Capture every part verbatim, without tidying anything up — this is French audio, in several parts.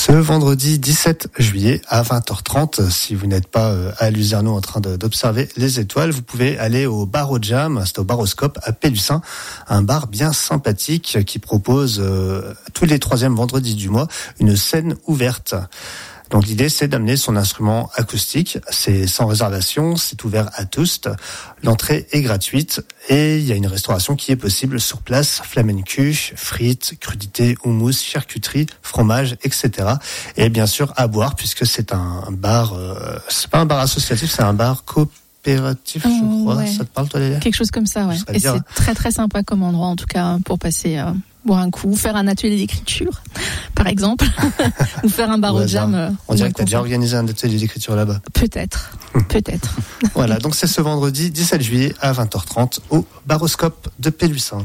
Ce vendredi dix-sept juillet à vingt heures trente, si vous n'êtes pas à Luzerneau en train de, d'observer les étoiles, vous pouvez aller au bar au Jam, c'est au Baroscope à Pélussin, un bar bien sympathique qui propose euh, tous les troisièmes vendredis du mois une scène ouverte. Donc l'idée, c'est d'amener son instrument acoustique. C'est sans réservation, c'est ouvert à tous. L'entrée est gratuite et il y a une restauration qui est possible sur place. Flamencuche, frites, crudités, houmous, charcuterie, fromage, et cetera. Et bien sûr à boire puisque c'est un bar. Euh, c'est pas un bar associatif, c'est un bar coopératif, je mmh, crois. Ouais. Ça te parle, toi, Léa ? Quelque chose comme ça, ouais. Et dire... c'est très très sympa comme endroit, en tout cas, pour passer. Euh... boire un coup, faire un atelier d'écriture, par exemple, ou faire un bar au Jam. Euh, On dirait que tu as déjà organisé un atelier d'écriture là-bas. Peut-être, peut-être. Voilà, donc c'est ce vendredi dix-sept juillet à vingt heures trente au Baroscope de Pélussin.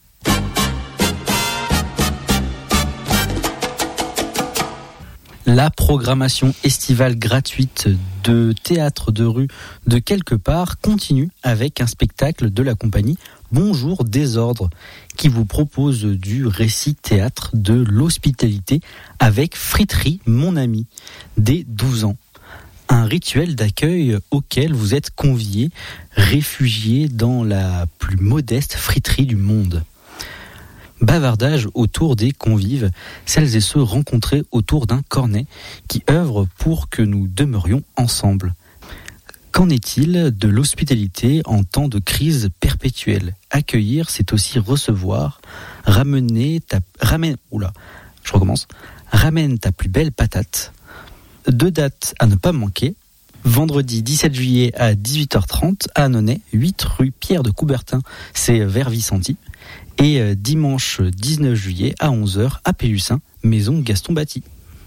La programmation estivale gratuite de théâtre de rue de quelque part continue avec un spectacle de la compagnie Bonjour Désordre qui vous propose du récit théâtre de l'hospitalité avec Friterie Mon Ami dès douze ans. Un rituel d'accueil auquel vous êtes conviés, réfugiés dans la plus modeste friterie du monde. Bavardage autour des convives, celles et ceux rencontrés autour d'un cornet qui œuvre pour que nous demeurions ensemble. Qu'en est-il de l'hospitalité en temps de crise perpétuelle ? Accueillir, c'est aussi recevoir. Ramener ta... Ramène... Oula, je recommence. Ramène ta plus belle patate. Deux dates à ne pas manquer. Vendredi dix-sept juillet à dix-huit heures trente à Annonay, huit rue Pierre de Coubertin, c'est vers Vicenty. Et dimanche dix-neuf juillet à onze heures à Pélussin, maison Gaston Batti.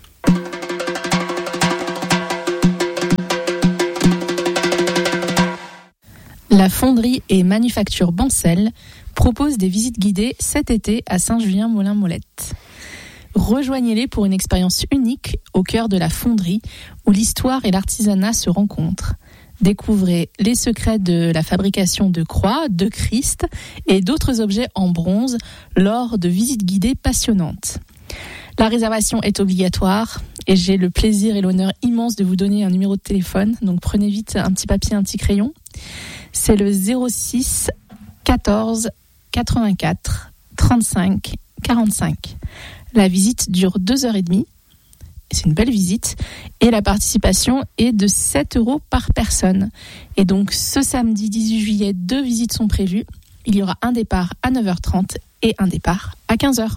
La fonderie et manufacture Bancel propose des visites guidées cet été à Saint-Julien-Molin-Molette. Rejoignez-les pour une expérience unique au cœur de la fonderie où l'histoire et l'artisanat se rencontrent. Découvrez les secrets de la fabrication de croix, de Christ et d'autres objets en bronze lors de visites guidées passionnantes. La réservation est obligatoire et j'ai le plaisir et l'honneur immense de vous donner un numéro de téléphone. Donc prenez vite un petit papier, un petit crayon. C'est le zéro six quatorze quatre-vingt-quatre trente-cinq quarante-cinq. La visite dure deux heures et demie. C'est une belle visite. Et la participation est de sept euros par personne. Et donc, ce samedi dix-huit juillet, deux visites sont prévues. Il y aura un départ à neuf heures trente et un départ à quinze heures.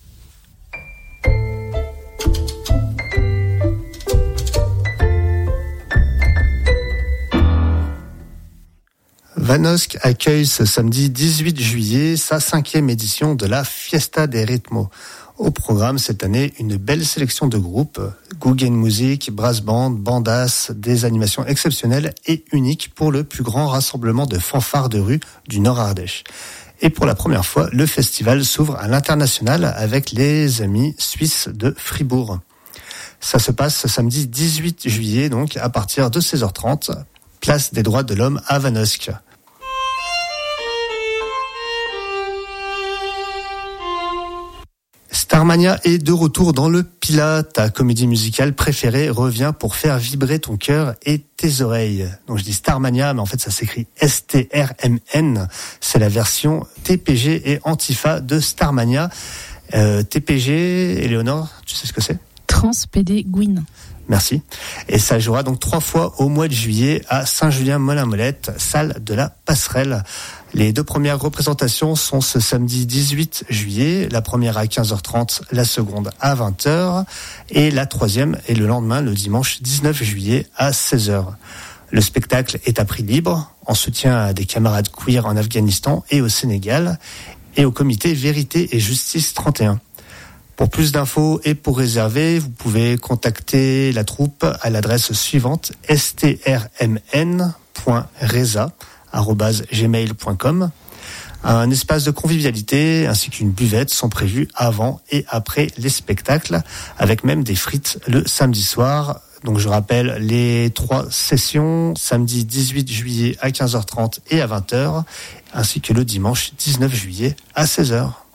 Vanosque accueille ce samedi dix-huit juillet sa cinquième édition de la Fiesta des Ritmos. Au programme cette année, une belle sélection de groupes, Guggenmusik, Brass Band, Bandas, des animations exceptionnelles et uniques pour le plus grand rassemblement de fanfares de rue du Nord-Ardèche. Et pour la première fois, le festival s'ouvre à l'international avec les amis suisses de Fribourg. Ça se passe ce samedi dix-huit juillet, donc à partir de seize heures trente, place des droits de l'homme à Vanosque. Starmania est de retour dans le Pilat. Ta comédie musicale préférée revient pour faire vibrer ton cœur et tes oreilles. Donc je dis Starmania, mais en fait ça s'écrit S T R M N. C'est la version T P G et Antifa de Starmania. Euh, T P G, Éléonore, tu sais ce que c'est ? Transpédé-Gouin. Merci. Et ça jouera donc trois fois au mois de juillet à Saint-Julien-Molin-Molette, salle de la Passerelle. Les deux premières représentations sont ce samedi dix-huit juillet, la première à quinze heures trente, la seconde à vingt heures et la troisième est le lendemain, le dimanche dix-neuf juillet à seize heures. Le spectacle est à prix libre, en soutien à des camarades queer en Afghanistan et au Sénégal et au comité Vérité et Justice trente et un. Pour plus d'infos et pour réserver, vous pouvez contacter la troupe à l'adresse suivante strmn point reza arobase gmail point com. Un espace de convivialité ainsi qu'une buvette sont prévus avant et après les spectacles, avec même des frites le samedi soir. Donc je rappelle les trois sessions, samedi dix-huit juillet à quinze heures trente et à vingt heures, ainsi que le dimanche dix-neuf juillet à seize heures.